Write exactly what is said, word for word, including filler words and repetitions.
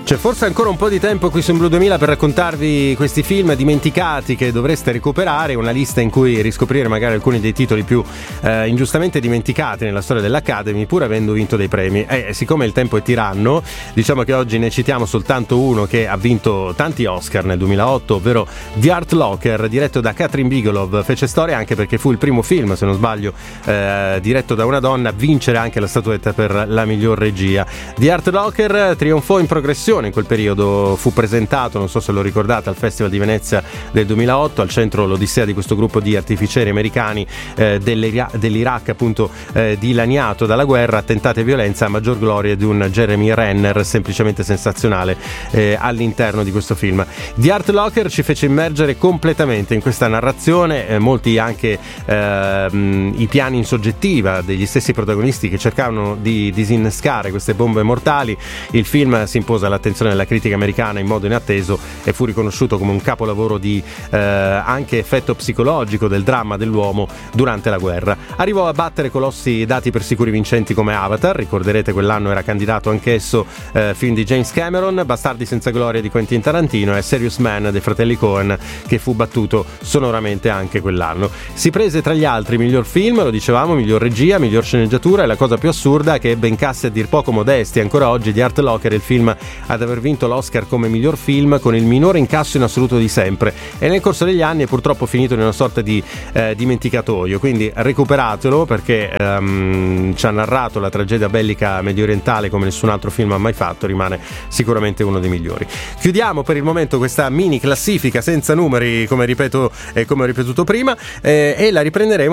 C'è forse ancora un po' di tempo qui su Blu duemila per raccontarvi questi film dimenticati che dovreste recuperare, una lista in cui riscoprire magari alcuni dei titoli più eh, ingiustamente dimenticati nella storia dell'Academy, pur avendo vinto dei premi. E eh, siccome il tempo è tiranno, diciamo che oggi ne citiamo soltanto uno che ha vinto tanti Oscar nel duemilaotto, ovvero The Hurt Locker, diretto da Kathryn Bigelow. Fece storia anche perché fu il primo film, se non sbaglio, eh, diretto da una donna a vincere anche la statuetta per la miglior regia. The Hurt Locker trionfò in progressione in quel periodo, fu presentato, non so se lo ricordate, al Festival di Venezia del duemilaotto, al centro l'odissea di questo gruppo di artificieri americani eh, dell'Iraq appunto eh, dilaniato dalla guerra, attentati e violenza, a maggior gloria di un Jeremy Renner semplicemente sensazionale eh, all'interno di questo film. The Hurt Locker ci fece immergere completamente in questa narrazione, eh, molti anche eh, i piani in soggettiva degli stessi protagonisti che cercavano di disinnescare queste bombe mortali. Il film si impose all'attenzione della critica americana in modo inatteso e fu riconosciuto come un capolavoro di eh, anche effetto psicologico del dramma dell'uomo durante la guerra. Arrivò a battere colossi dati per sicuri vincenti come Avatar, ricorderete quell'anno era candidato anch'esso, eh, film di James Cameron, Bastardi senza gloria di Quentin Tarantino e Serious Man dei fratelli Coen, che fu battuto sonoramente anche quell'anno. Si prese tra gli altri miglior film, lo dicevamo, miglior regia, miglior sceneggiatura, e la cosa più assurda è che ebbe incassi a dir poco modesti. Ancora oggi The Hurt Locker è il film ad aver vinto l'Oscar come miglior film con il minore incasso in assoluto di sempre, e nel corso degli anni è purtroppo finito in una sorta di eh, dimenticatoio, quindi recuperatelo perché ehm, ci ha narrato la tragedia bellica mediorientale come nessun altro film ha mai fatto, rimane sicuramente uno dei migliori. Chiudiamo per il momento questa mini classifica senza numeri, come ripeto e come ho ripetuto prima, eh, e la riprenderemo